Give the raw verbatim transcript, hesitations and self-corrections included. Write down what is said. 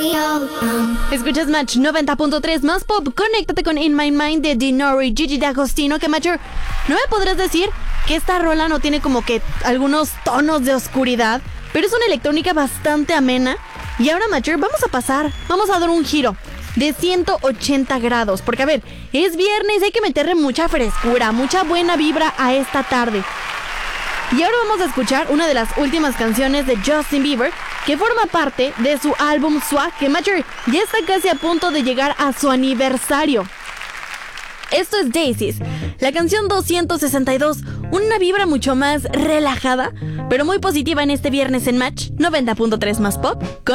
Escuchas Match noventa punto tres más pop. Conéctate con In My Mind de Dinoro y Gigi D'Agostino. Que Matcher, no me podrás decir que esta rola no tiene como que algunos tonos de oscuridad, pero es una electrónica bastante amena. Y ahora, Matcher, vamos a pasar, vamos a dar un giro de ciento ochenta grados, porque a ver, es viernes, hay que meterle mucha frescura, mucha buena vibra a esta tarde. Y ahora vamos a escuchar una de las últimas canciones de Justin Bieber, que forma parte de su álbum Swag, que Matcher ya está casi a punto de llegar a su aniversario. Esto es Daisies, la canción doscientos sesenta y dos, una vibra mucho más relajada, pero muy positiva en este viernes en Match noventa punto tres más pop.